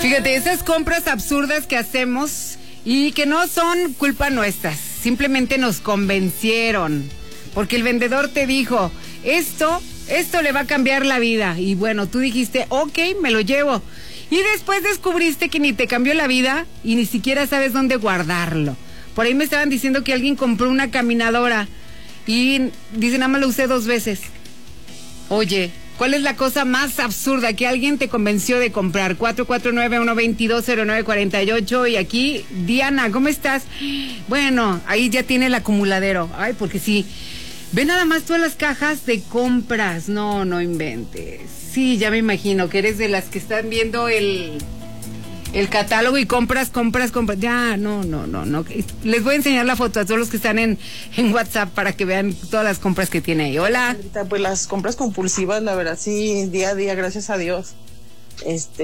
Fíjate, esas compras absurdas que hacemos y que no son culpa nuestras, simplemente nos convencieron, porque el vendedor te dijo, esto le va a cambiar la vida, y bueno, tú dijiste, ok, me lo llevo, y después descubriste que ni te cambió la vida y ni siquiera sabes dónde guardarlo. Por ahí me estaban diciendo que alguien compró una caminadora y dice, nada más lo usé 2 veces. Oye, ¿cuál es la cosa más absurda que alguien te convenció de comprar? 449-122-0948. Y aquí, Diana, ¿cómo estás? Bueno, ahí ya tiene el acumuladero. Ay, porque sí. Ve nada más todas las cajas de compras. No inventes. Sí, ya me imagino que eres de las que están viendo el catálogo y compras. Ya, no. Les voy a enseñar la foto a todos los que están en WhatsApp para que vean todas las compras que tiene ahí. Hola. Pues las compras compulsivas, la verdad, sí, día a día, gracias a Dios.